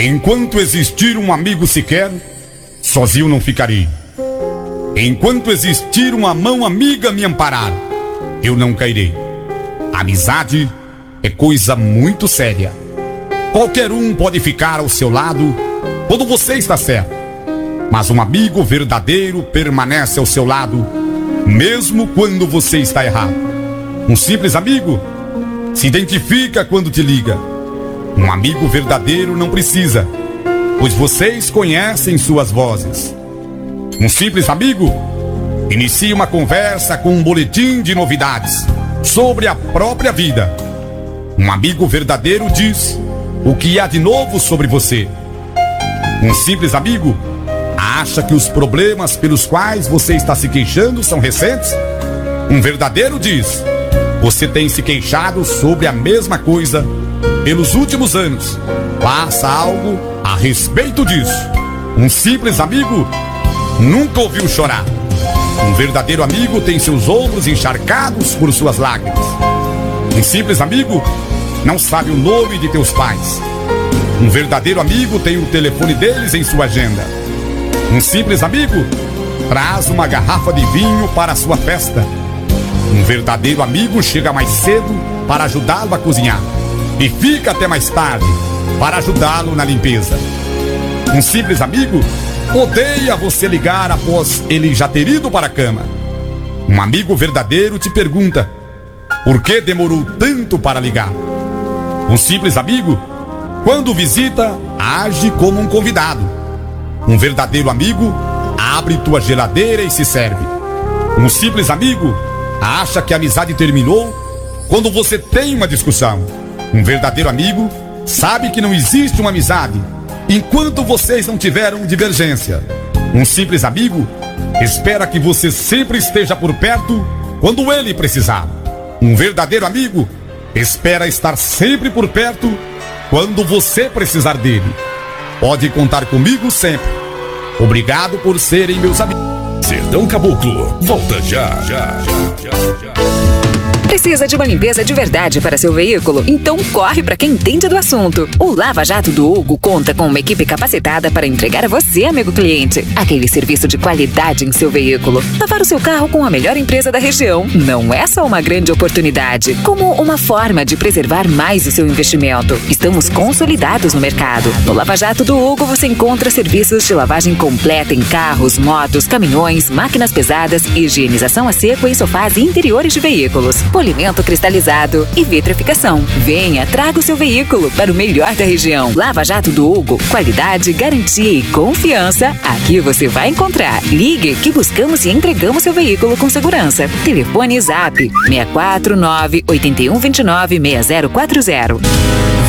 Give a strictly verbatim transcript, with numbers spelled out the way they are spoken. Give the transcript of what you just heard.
Enquanto existir um amigo sequer, sozinho não ficarei. Enquanto existir uma mão amiga me amparar, eu não cairei. Amizade é coisa muito séria. Qualquer um pode ficar ao seu lado quando você está certo, mas um amigo verdadeiro permanece ao seu lado mesmo quando você está errado. Um simples amigo se identifica quando te liga. Um amigo verdadeiro não precisa, pois vocês conhecem suas vozes. Um simples amigo inicia uma conversa com um boletim de novidades sobre a própria vida. Um amigo verdadeiro diz o que há de novo sobre você. Um simples amigo acha que os problemas pelos quais você está se queixando são recentes. Um verdadeiro diz: você tem se queixado sobre a mesma coisa pelos últimos anos. Faça algo a respeito disso. Um simples amigo nunca ouviu chorar. Um verdadeiro amigo tem seus ombros encharcados por suas lágrimas. Um simples amigo não sabe o nome de teus pais. Um verdadeiro amigo tem o telefone deles em sua agenda. Um simples amigo traz uma garrafa de vinho para a sua festa. Um verdadeiro amigo chega mais cedo para ajudá-lo a cozinhar e fica até mais tarde para ajudá-lo na limpeza. Um simples amigo odeia você ligar após ele já ter ido para a cama. Um amigo verdadeiro te pergunta por que demorou tanto para ligar. Um simples amigo, quando visita, age como um convidado. Um verdadeiro amigo abre tua geladeira e se serve. Um simples amigo acha que a amizade terminou quando você tem uma discussão. Um verdadeiro amigo sabe que não existe uma amizade enquanto vocês não tiveram divergência. Um simples amigo espera que você sempre esteja por perto quando ele precisar. Um verdadeiro amigo espera estar sempre por perto quando você precisar dele. Pode contar comigo sempre. Obrigado por serem meus amigos. Sertão Caboclo, volta já, já, já, já, já. Precisa de uma limpeza de verdade para seu veículo? Então corre para quem entende do assunto. O Lava Jato do Hugo conta com uma equipe capacitada para entregar a você, amigo cliente, aquele serviço de qualidade em seu veículo. Lavar o seu carro com a melhor empresa da região não é só uma grande oportunidade, como uma forma de preservar mais o seu investimento. Estamos consolidados no mercado. No Lava Jato do Hugo você encontra serviços de lavagem completa em carros, motos, caminhões, máquinas pesadas, higienização a seco em sofás e interiores de veículos, polimento cristalizado e vitrificação. Venha, traga o seu veículo para o melhor da região. Lava Jato do Hugo, qualidade, garantia e confiança. Aqui você vai encontrar. Ligue que buscamos e entregamos seu veículo com segurança. Telefone Zap seis quatro nove, oito um dois nove, seis zero quatro zero.